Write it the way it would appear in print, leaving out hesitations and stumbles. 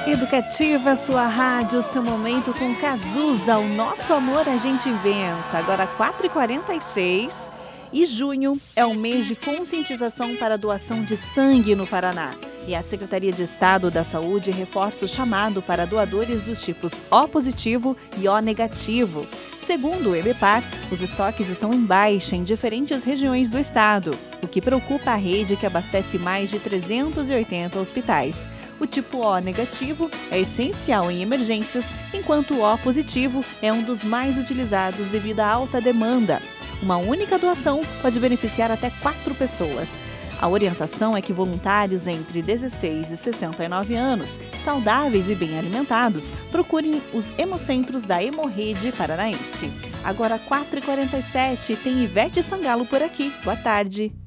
Educativa, sua rádio, seu momento com Cazuza, o nosso amor a gente inventa. Agora 4h46 e junho é o mês de conscientização para a doação de sangue no Paraná. E a Secretaria de Estado da Saúde reforça o chamado para doadores dos tipos O positivo e O negativo. Segundo o EBPAR, os estoques estão em baixa em diferentes regiões do estado, o que preocupa a rede que abastece mais de 380 hospitais. O tipo O negativo é essencial em emergências, enquanto o O positivo é um dos mais utilizados devido à alta demanda. Uma única doação pode beneficiar até 4 pessoas. A orientação é que voluntários entre 16 e 69 anos, saudáveis e bem alimentados, procurem os hemocentros da Hemorrede Paranaense. Agora 4h47, tem Ivete Sangalo por aqui. Boa tarde.